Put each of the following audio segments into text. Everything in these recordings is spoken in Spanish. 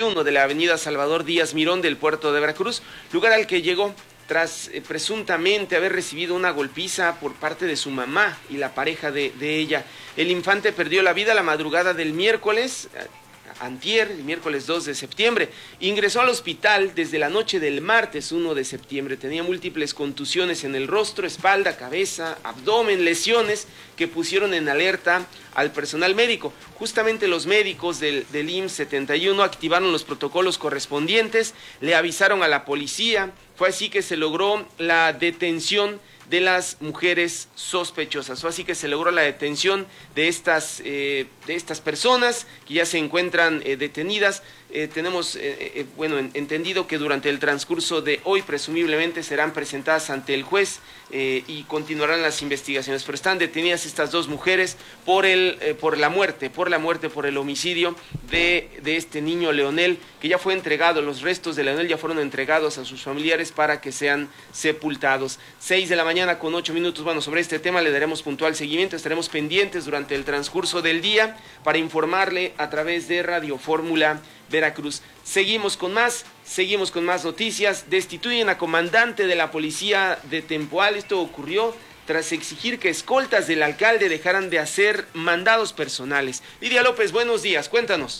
71 de la avenida Salvador Díaz Mirón del puerto de Veracruz, lugar al que llegó tras presuntamente haber recibido una golpiza por parte de su mamá y la pareja de ella. El infante perdió la vida la madrugada del miércoles, el miércoles 2 de septiembre. Ingresó al hospital desde la noche del martes 1 de septiembre. Tenía múltiples contusiones en el rostro, espalda, cabeza, abdomen, lesiones que pusieron en alerta al personal médico. Justamente los médicos del IMSS 71 activaron los protocolos correspondientes, le avisaron a la policía. Fue así que se logró la detención de las mujeres sospechosas. Fue así que se logró la detención de estas personas que ya se encuentran detenidas. Tenemos entendido que durante el transcurso de hoy presumiblemente serán presentadas ante el juez y continuarán las investigaciones, pero están detenidas estas dos mujeres por la muerte, por el homicidio de este niño Leonel, que ya fue entregado. Los restos de Leonel ya fueron entregados a sus familiares para que sean sepultados. 6 de la mañana con 8 minutos. Bueno, sobre este tema le daremos puntual seguimiento, estaremos pendientes durante el transcurso del día para informarle a través de Radio Fórmula Veracruz. Seguimos con más noticias. Destituyen a comandante de la policía de Tempoal. Esto ocurrió tras exigir que escoltas del alcalde dejaran de hacer mandados personales. Lidia López, buenos días, cuéntanos.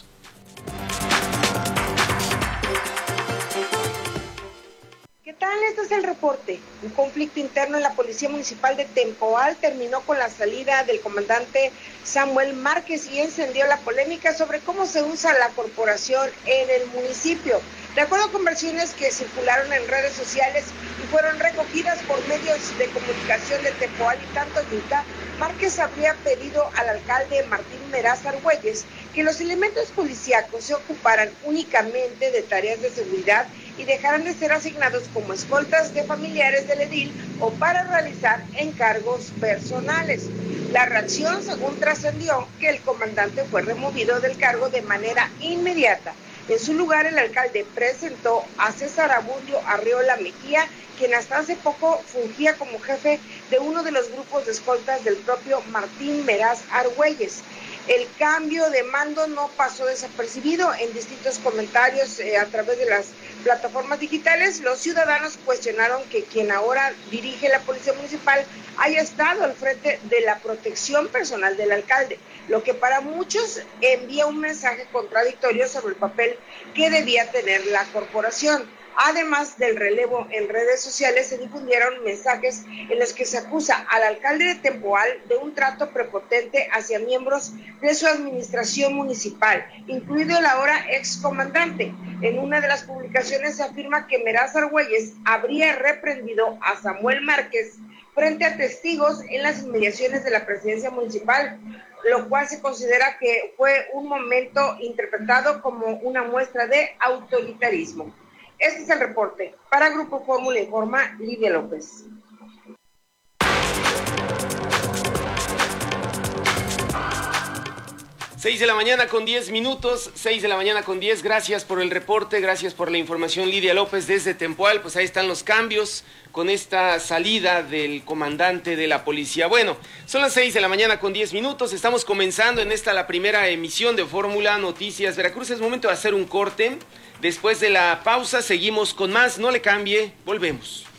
¿Qué tal? Este es el reporte. Un conflicto interno en la Policía Municipal de Tempoal terminó con la salida del comandante Samuel Márquez y encendió la polémica sobre cómo se usa la corporación en el municipio. De acuerdo con versiones que circularon en redes sociales y fueron recogidas por medios de comunicación de Tempoal y Tantoyuca, Márquez habría pedido al alcalde Martín Meraz Argüelles que los elementos policíacos se ocuparan únicamente de tareas de seguridad y dejaran de ser asignados como escoltas de familiares del edil o para realizar encargos personales. La reacción, según trascendió, que el comandante fue removido del cargo de manera inmediata. En su lugar, el alcalde presentó a César Abundio Arreola Mejía, quien hasta hace poco fungía como jefe de uno de los grupos de escoltas del propio Martín Meraz Argüelles. El cambio de mando no pasó desapercibido. En distintos comentarios a través de las plataformas digitales, los ciudadanos cuestionaron que quien ahora dirige la Policía Municipal haya estado al frente de la protección personal del alcalde, lo que para muchos envía un mensaje contradictorio sobre el papel que debía tener la corporación. Además del relevo en redes sociales, se difundieron mensajes en los que se acusa al alcalde de Tempoal de un trato prepotente hacia miembros de su administración municipal, incluido el ahora excomandante. En una de las publicaciones se afirma que Meraz Argüelles habría reprendido a Samuel Márquez frente a testigos en las inmediaciones de la presidencia municipal, lo cual se considera que fue un momento interpretado como una muestra de autoritarismo. Este es el reporte. Para Grupo Fórmula informa Lidia López. 6 de la mañana con 10 minutos, 6 de la mañana con 10, gracias por el reporte, gracias por la información, Lidia López desde Tempoal. Pues ahí están los cambios con esta salida del comandante de la policía. Bueno, son las 6 de la mañana con 10 minutos, estamos comenzando en la primera emisión de Fórmula Noticias Veracruz. Es momento de hacer un corte. Después de la pausa seguimos con más, no le cambie, volvemos.